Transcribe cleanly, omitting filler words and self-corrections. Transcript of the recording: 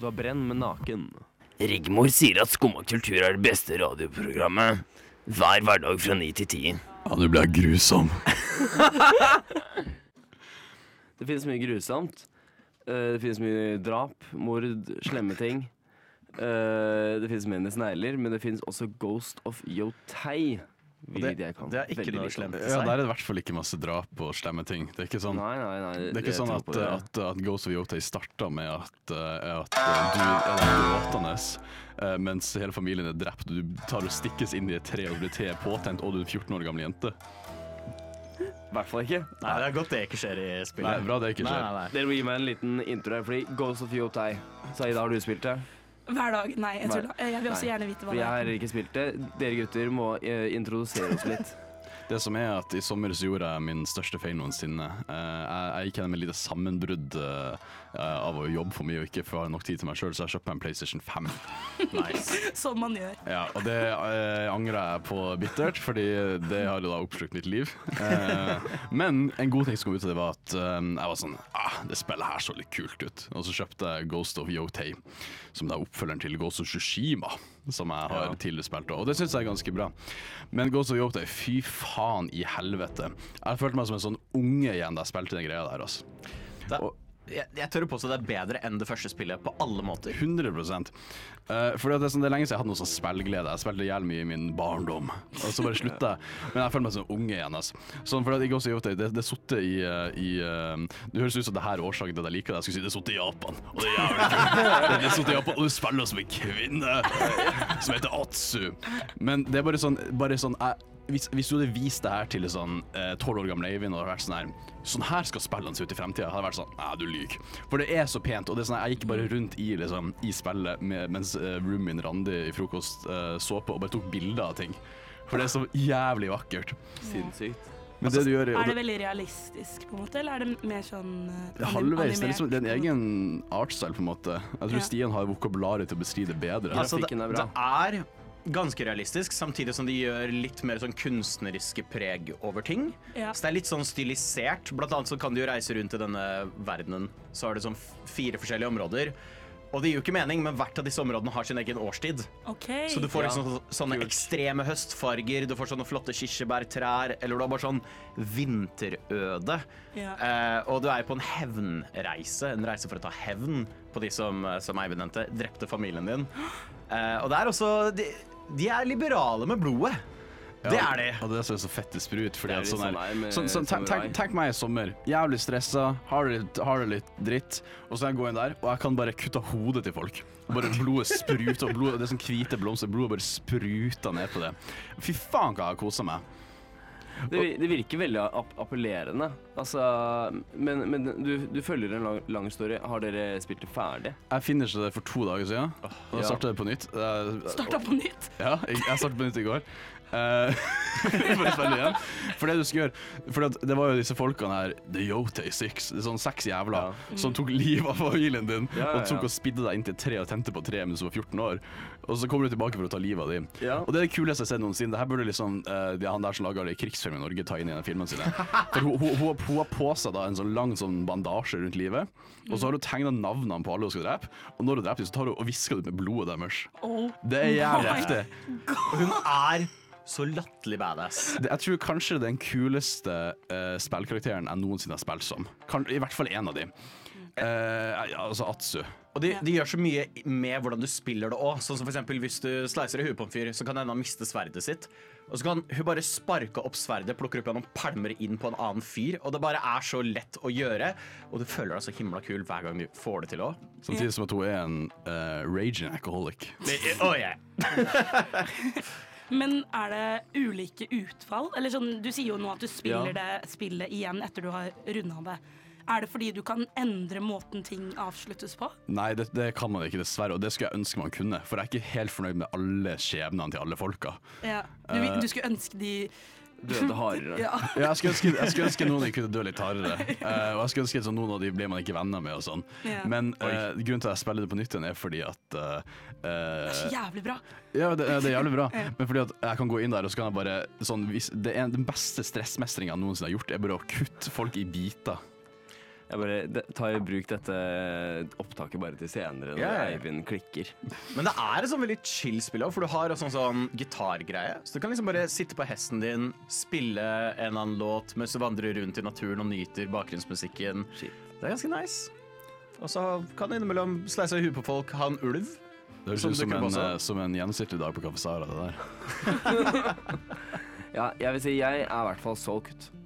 Du har Brenn med Naken. Rigmor sier at Skum og kultur er det beste radioprogrammet. Hver hverdag fra 9 til 10. Ja, du blir grusom. Det finnes mye grusomt. Det finnes mye drap, mord, slemme ting. Det finnes menn i snegler, men det finnes også Ghost of Yotei. Det er ikke noe slemt i Ja, seg. der er det i hvert fall ikke masse drap og slemme ting. Det er ikke sånn, Nei. det er ikke sånn jeg tror på at Ghost of Yotei starta med at du er der gråtende, mens hele familien er drept. Du tar og stikkes inn i et tre og blir tre påtent, og du er en 14 år gammel jente. I hvert fall ikke. Nei, det er godt det ikke skjer i spillet. Nei, bra det ikke skjer. Nei. Dere må gi meg en liten intro her, fordi Ghost of Yotei. Saida, har du spilt det? Hver dag. Nei, jeg tuller. Jeg vil også Nei. gjerne vite hva For det jeg har er. heller ikke spilt det. Dere gutter må introdusere oss litt. Det som er at I sommer så gjorde jeg min største feil noensinne. Jeg gikk gjennom et lite sammenbrudd av å jobbe for mye og ikke få nok tid til meg selv, så jeg kjøpte meg en PlayStation 5. Nice. Som man gjør. Ja, og det angrer jeg på bittert, fordi det har jo da oppslukt mitt liv. Men en god ting som kom ut av det var at jeg var sånn, det spillet her så litt kult ut. Og så kjøpte jeg Ghost of Yotei, som da er oppfølgeren til Ghost of Tsushima, som jeg har tidligere spilt, og det synes jeg er ganske bra. Men Ghost of Yotei, fy faen i helvete. Jeg følte meg som en sånn unge igjen da jeg spilte den greia der, altså. Jeg tør å påstå det er bedre enn det første spillet på alle måter. 100%. Fordi det er lenge siden jeg hadde noe sånn spillglede. Jeg spilte jævlig mye I min barndom, og så bare slutta jeg. Men jeg føler meg som unge igjen. Altså. Sånn for at jeg også gjorde det suttet det høres ut som det her er årsaken til at jeg liker det. Jeg skulle si det suttet I Japan, og det er jævlig kult. Det suttet I Japan, og du spiller som en kvinne som heter Atsu. Men det er bare sånn hvis du hadde vist det her til sånn 12 år gamle Eivind og vært sånn her skal spillene se ut I fremtiden, hadde vært sånn, du lyver. For det er så pent, og det er sånn jeg gikk bare rundt I spillet mens roomien Randi I frokost så på og bare tok bilder av ting. For det er så jævlig vakkert. Sinnssykt. Men det du gjør Er det veldig realistisk, på en måte, eller er det mer sånn halvveis, animert? det er en egen artstyle på en måte. Jeg tror Stian har vokabularet til å beskrive det bedre. Altså, Grafikken er bra. det er ganske realistisk, samtidig som de gjør litt mer sånn kunstneriske preg over ting. Ja. Så det er litt sånn stilisert. Blant annet så kan du jo reise rundt I denne verdenen, så har du sånn 4 forskjellige områder. Og det gir jo ikke mening, men hvert av disse områdene har sin egen årstid. Ok. Så du får liksom sånne ekstreme høstfarger, du får sånne flotte kirsebærtrær, eller du har bare sånn vinterøde. Ja. Og du er på en hevnreise, en reise for å ta hevn på de som Eivind nevnte, drepte familien din. Og det er også, de er liberale med blodet. Det er de. Og det er så fette sprut. Fordi Det er at litt sånn sånn her, der med samurai. tenk meg I sommer, jævlig stresset, har det litt dritt, og så jeg går inn der, og jeg kan bare kutte hodet til folk. Og bare blodet spruter, og det er sånn hvite blomster, blodet bare spruter ned på det. Fy faen hva jeg koser meg. Det virker veldig appellerende. Altså, men du følger en lang story. Har dere spilt det ferdig? Jeg finishet det for 2 dager siden, og da startet det på nytt. Starta på nytt. Ja, jeg startet på nytt I går. For å spille igjen. For det du skal gjøre, for det var jo disse folkene her, The Yotei 6, det er sånn 6 jævla, som tok liv av familien din, og tok og spidde deg inn til 3 og tente på 3 mens du var 14 år. Og så kommer du tilbake for å ta livet av dem. Ja. Og det er det kuleste jeg har sett noensinne. Det her burde liksom han der som lager det I krigsfilm I Norge ta inn I den filmen sine. For hun har på seg da en sånn lang sånn bandasje rundt livet, og så har hun tegnet navnene på alle hun skal drepe, og når hun dreper dem, så tar hun og visker ut med blodet deres. Det er jævlig heftig. Hun er så latterlig badass. Jeg tror kanskje det er den kuleste spillkarakteren jeg noensinne har spilt som. I hvert fall en av dem. Altså Atsu. Og de gjør så mye med hvordan du spiller det også. Sånn som for eksempel hvis du slicer I huet på en fyr, så kan han miste sverdet sitt. Og så kan hun bare sparke opp sverdet, plukker opp gjennom palmer inn på en annen fyr. Og det bare er så lett å gjøre. Og du føler deg så himla kul hver gang du får det til også. Samtidig som at hun er en raging alcoholic. Men er det ulike utfall? Eller sånn, du sier jo nå at du spiller det spillet igjen etter du har rundet det. Er det fordi du kan endre måten ting avsluttes på? Nei, det kan man ikke dessverre, og det skulle jeg ønske man kunne. For jeg er ikke helt fornøyd med alle skjebnene til alle folka. Ja. Du skulle ønske de Døde hardere. Ja. Ja, jeg skulle ønske noen av de kunne dø litt hardere. Og jeg skulle ønske sånn, noen av de ble man ikke venner med og sånn. Ja. Men grunnen til at jeg spiller det på nytt igjen er fordi at Det er så jævlig bra. Ja, det er jævlig bra. Men fordi at jeg kan gå inn der og så kan jeg bare sånn, den beste stressmestringen jeg noensinne har gjort er bare å kutte folk I biter. Jeg bare tar i bruk dette opptaket bare til senere når Eivind klikker. Men det er et sånn veldig chill spill også, for du har også en sånn gitargreie. Så du kan liksom bare sitte på hesten din, spille en eller annen låt mens du vandrer rundt i naturen og nyter bakgrunnsmusikken. Det er ganske nice. Og så kan du innimellom sleise i huet på folk, ha en ulv. Det høres ut som en gjennomsnittlig dag på Kaffe Sara, det der. Ja, jeg vil si jeg er i hvert fall solgt.